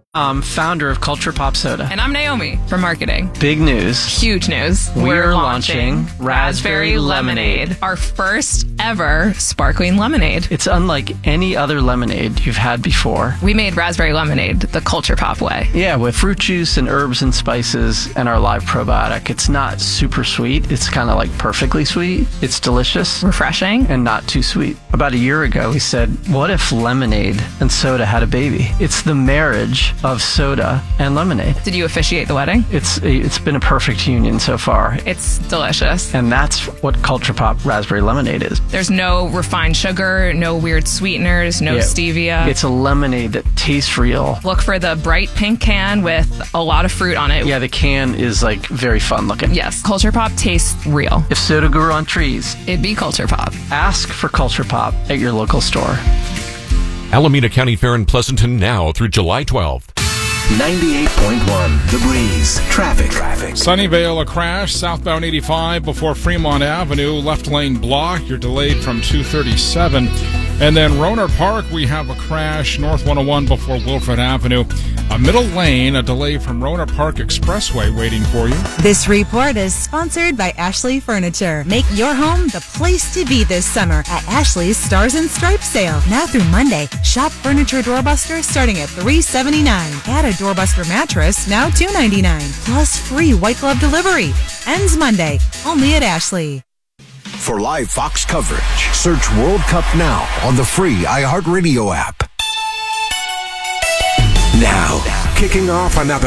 Founder of Culture Pop Soda. And I'm Naomi from marketing. Big news. Huge news. We're launching Raspberry Lemonade. Our first ever sparkling lemonade. It's unlike any other lemonade you've had before. We made raspberry lemonade the Culture Pop way. Yeah, with fruit juice and herbs and spices and our live probiotic. It's not super sweet. It's kind of like perfectly sweet. It's delicious. Refreshing. And not too sweet. About a year ago, we said, what if lemonade and soda had a baby? It's the marriage of soda and lemonade. Did you officiate the wedding? It's been a perfect union so far. It's delicious. And that's what Culture Pop Raspberry Lemonade is. There's no refined sugar, no weird sweeteners, no stevia. It's a lemonade that tastes real. Look for the bright pink can with a lot of fruit on it. Yeah, the can is like very fun looking. Yes, Culture Pop tastes real. If soda grew on trees, it'd be Culture Pop. Ask for Culture Pop at your local store. Alameda County Fair in Pleasanton now through July 12th. 98.1 The Breeze. Traffic. Sunnyvale, a crash southbound 85 before Fremont Avenue. Left lane block. You're delayed from 237. And then Roner Park, we have a crash north 101 before Wilfred Avenue. A middle lane, a delay from Roner Park Expressway waiting for you. This report is sponsored by Ashley Furniture. Make your home the place to be this summer at Ashley's Stars and Stripes sale. Now through Monday, shop furniture doorbuster starting at $379. Add a doorbuster mattress, now $299. Plus free white glove delivery. Ends Monday, only at Ashley. For live Fox coverage, search World Cup Now on the free iHeartRadio app. Now, kicking off another